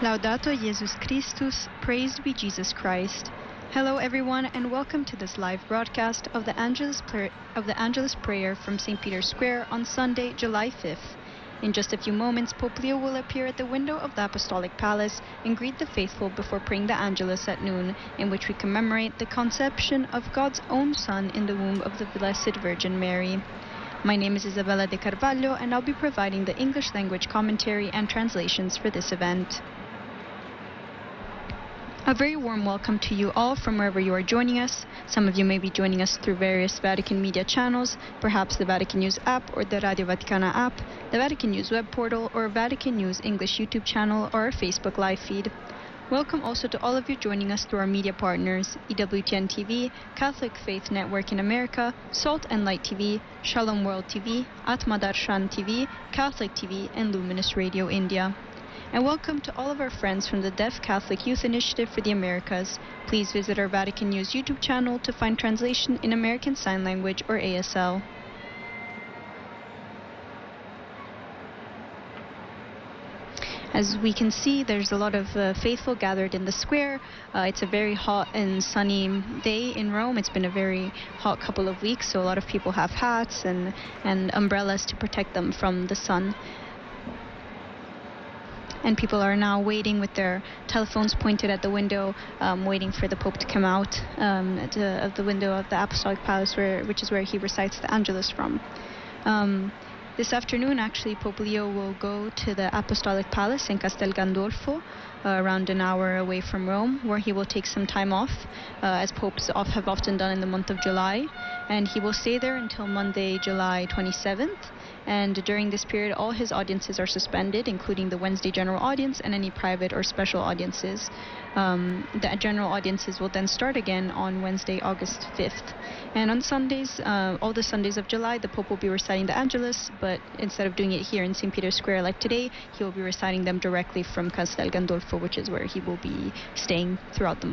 Laudato Jesus Christus, praised be Jesus Christ. Hello everyone and welcome to this live broadcast of the Angelus Prayer from St. Peter's Square on Sunday, July 5th. In just a few moments, Pope Leo will appear at the window of the Apostolic Palace and greet the faithful before praying the Angelus at noon, in which we commemorate the conception of God's own Son in the womb of the Blessed Virgin Mary. My name is Isabella de Carvalho and I'll be providing the English language commentary and translations for this event. A very warm welcome to you all from wherever you are joining us. Some of you may be joining us through various Vatican media channels, perhaps the Vatican News app or the Radio Vaticana app, the Vatican News web portal or Vatican News English YouTube channel or our Facebook live feed. Welcome also to all of you joining us through our media partners, EWTN TV, Catholic Faith Network in America, Salt and Light TV, Shalom World TV, Atma Darshan TV, Catholic TV, and Luminous Radio India. And welcome to all of our friends from the Deaf Catholic Youth Initiative for the Americas. Please visit our Vatican News YouTube channel to find translation in American Sign Language or ASL. As we can see, there's a lot of faithful gathered in the square. It's a very hot and sunny day in Rome. It's been a very hot couple of weeks, so a lot of people have hats and umbrellas to protect them from the sun. And people are now waiting with their telephones pointed at the window, waiting for the Pope to come out of the window of the Apostolic Palace, which is where he recites the Angelus from. This afternoon, actually, Pope Leo will go to the Apostolic Palace in Castel Gandolfo, around an hour away from Rome, where he will take some time off, as popes have often done in the month of July. And he will stay there until Monday, July 27th. And during this period, all his audiences are suspended, including the Wednesday general audience and any private or special audiences. The general audiences will then start again on Wednesday, August 5th. And on Sundays, all the Sundays of July, the Pope will be reciting the Angelus, but instead of doing it here in St. Peter's Square like today, he will be reciting them directly from Castel Gandolfo, which is where he will be staying throughout the month.